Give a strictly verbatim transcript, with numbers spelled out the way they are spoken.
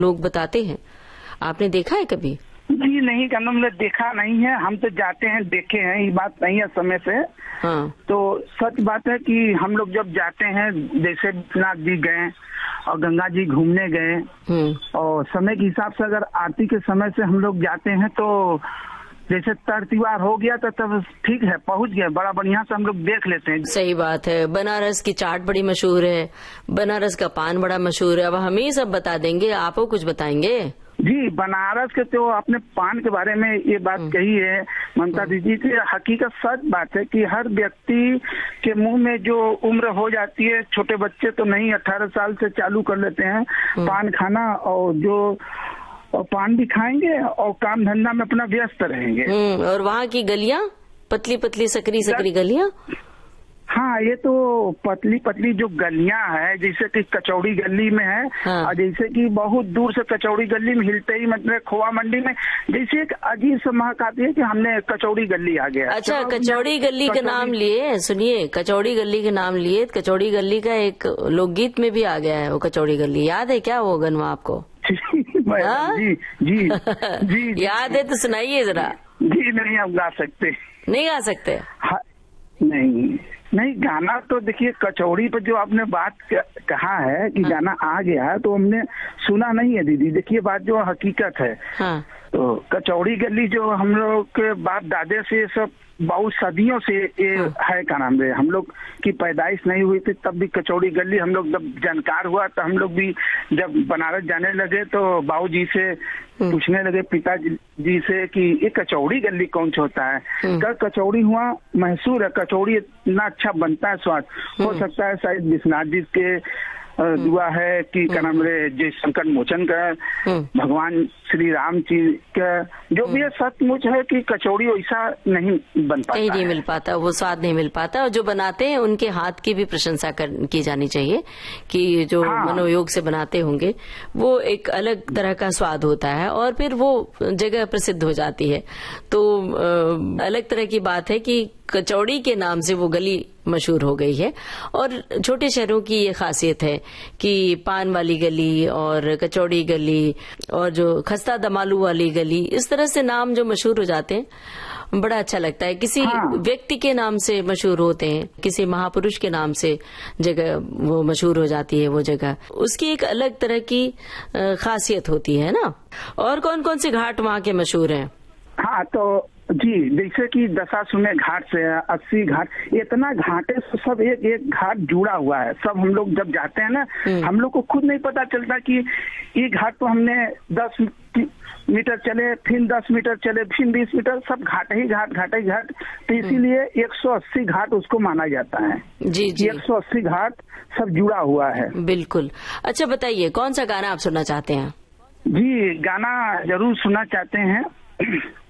लोग बताते हैं, आपने देखा है कभी? जी नहीं, क्या हमने देखा नहीं है। हम तो जाते हैं, देखे हैं, ये बात नहीं है समय से। हाँ। तो सच बात है कि हम लोग जब जाते हैं, जैसे विश्वनाथ जी गए और गंगा जी घूमने गए, और समय के हिसाब से अगर आरती के समय से हम लोग जाते हैं तो जैसे तर त्योहार हो गया तो तब ठीक है, पहुंच गए, बड़ा बढ़िया से हम लोग देख लेते हैं। सही बात है। बनारस की चाट बड़ी मशहूर है, बनारस का पान बड़ा मशहूर है। अब हम ही सब बता देंगे, आप कुछ बताएंगे? जी, बनारस के तो आपने पान के बारे में ये बात कही है ममता दीदी की, हकीकत सच बात है कि हर व्यक्ति के मुंह में जो उम्र हो जाती है, छोटे बच्चे तो नहीं, अठारह साल से चालू कर लेते हैं पान खाना, और जो और पान भी खाएंगे और काम धंधा में अपना व्यस्त रहेंगे। और वहाँ की गलियाँ, पतली पतली सकरी सकरी गलियाँ। हाँ, ये तो पतली पतली जो गलियां है, जैसे कि कचौड़ी गली में है। हाँ। और जैसे कि बहुत दूर से कचौड़ी गली में हिलते ही मतलब खोआ मंडी में जैसे एक अजीब सा महक आती है कि हमने कचौड़ी गली आ गया। अच्छा, कचौड़ी गली का नाम लिए, सुनिए, कचौड़ी गली के नाम लिए, कचौड़ी गली का एक लोकगीत में भी आ गया है वो कचौड़ी गली। याद है क्या वो गनवा आपको? जी जी जी याद है तो सुनाइए जरा। जी नहीं, हम गा सकते नहीं गा सकते? हाँ, नहीं नहीं, गाना तो देखिए, कचौड़ी पर जो आपने बात कहा है कि हाँ। गाना आ गया है तो हमने सुना नहीं है दीदी। देखिए, बात जो हकीकत है, हाँ। तो कचौड़ी गली जो हम लोग के बाप दादे से सब बहुत सदियों से ये हाँ। है, क्या नाम है, हम लोग की पैदाइश नहीं हुई थी तब भी कचौड़ी गली हम लोग जब जानकार हुआ तो हम लोग भी जब बनारस जाने लगे तो बाबू जी से पूछने लगे, पिताजी से, कि ये कचौड़ी गली कौन सा होता है। कल कचौड़ी हुआ मशहूर है, कचौड़ी इतना अच्छा बनता है, स्वाद। हो सकता है शायद विश्वनाथ जी के दुआ है कि क्या नाम रे, जय संकट मोचन का, भगवान श्री राम जी का, जो भी है सचमुच है कि कचौड़ी वैसा नहीं बन पाता, नहीं मिल पाता, वो स्वाद नहीं मिल पाता। और जो बनाते हैं उनके हाथ की भी प्रशंसा कर, की जानी चाहिए कि जो हाँ। मनोयोग से बनाते होंगे वो एक अलग तरह का स्वाद होता है और फिर वो जगह प्रसिद्ध हो जाती है। तो अलग तरह की बात है कि कचौड़ी के नाम से वो गली मशहूर हो गई है। और छोटे शहरों की ये खासियत है कि पान वाली गली और कचौड़ी गली और जो खस्ता दमालू वाली गली, इस तरह से नाम जो मशहूर हो जाते हैं, बड़ा अच्छा लगता है। किसी हाँ। व्यक्ति के नाम से मशहूर होते हैं, किसी महापुरुष के नाम से जगह वो मशहूर हो जाती है वो जगह, उसकी एक अलग तरह की खासियत होती है ना। और कौन कौन से घाट वहाँ के मशहूर हैं? हाँ, तो जी, जैसे कि दशाश्वमेध घाट से अस्सी घाट, इतना घाटे से सब एक एक घाट जुड़ा हुआ है। सब हम लोग जब जाते हैं ना, हम लोग को खुद नहीं पता चलता कि ये घाट तो हमने दस मीटर चले, फिर दस मीटर चले, फिर बीस मीटर, सब घाट ही घाट घाट ही घाट। तो इसीलिए एक सौ अस्सी घाट उसको माना जाता है। जी जी, एक सौ अस्सी घाट सब जुड़ा हुआ है। बिल्कुल। अच्छा बताइए, कौन सा गाना आप सुनना चाहते हैं? जी, गाना जरूर सुनना चाहते हैं।